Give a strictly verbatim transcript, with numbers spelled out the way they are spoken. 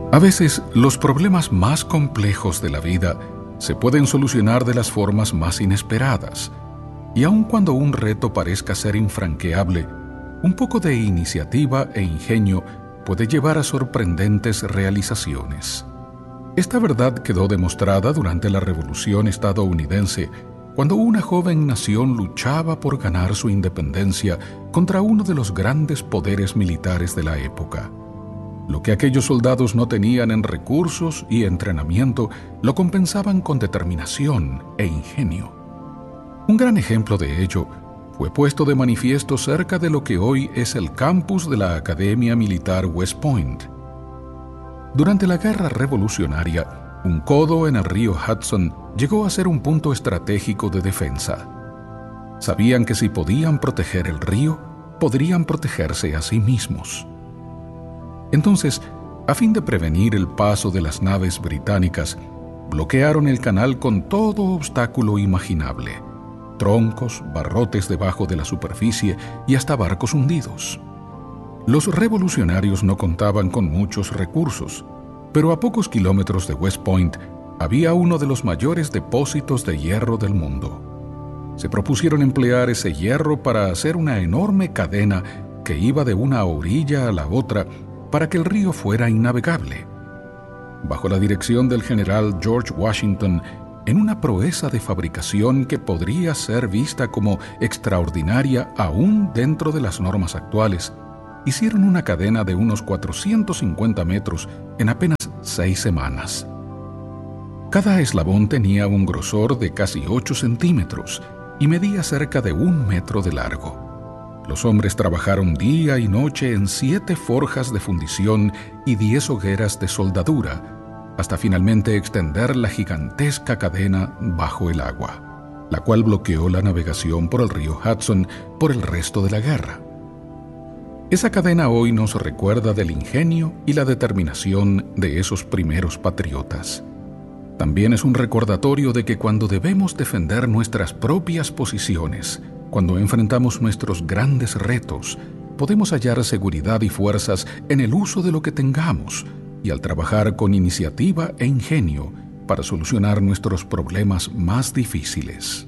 A veces, los problemas más complejos de la vida se pueden solucionar de las formas más inesperadas, y aun cuando un reto parezca ser infranqueable, un poco de iniciativa e ingenio puede llevar a sorprendentes realizaciones. Esta verdad quedó demostrada durante la Revolución estadounidense, cuando una joven nación luchaba por ganar su independencia contra uno de los grandes poderes militares de la época. Lo que aquellos soldados no tenían en recursos y entrenamiento, lo compensaban con determinación e ingenio. Un gran ejemplo de ello fue puesto de manifiesto cerca de lo que hoy es el campus de la Academia Militar West Point. Durante la Guerra Revolucionaria, un codo en el río Hudson llegó a ser un punto estratégico de defensa. Sabían que si podían proteger el río, podrían protegerse a sí mismos. Entonces, a fin de prevenir el paso de las naves británicas, bloquearon el canal con todo obstáculo imaginable: troncos, barrotes debajo de la superficie y hasta barcos hundidos. Los revolucionarios no contaban con muchos recursos, pero a pocos kilómetros de West Point había uno de los mayores depósitos de hierro del mundo. Se propusieron emplear ese hierro para hacer una enorme cadena que iba de una orilla a la otra para que el río fuera innavegable. Bajo la dirección del general George Washington, en una proeza de fabricación que podría ser vista como extraordinaria aún dentro de las normas actuales, hicieron una cadena de unos cuatrocientos cincuenta metros en apenas seis semanas. Cada eslabón tenía un grosor de casi ocho centímetros y medía cerca de un metro de largo. Los hombres trabajaron día y noche en siete forjas de fundición y diez hogueras de soldadura, hasta finalmente extender la gigantesca cadena bajo el agua, la cual bloqueó la navegación por el río Hudson por el resto de la guerra. Esa cadena hoy nos recuerda del ingenio y la determinación de esos primeros patriotas. También es un recordatorio de que cuando debemos defender nuestras propias posiciones, cuando enfrentamos nuestros grandes retos, podemos hallar seguridad y fuerzas en el uso de lo que tengamos y al trabajar con iniciativa e ingenio para solucionar nuestros problemas más difíciles.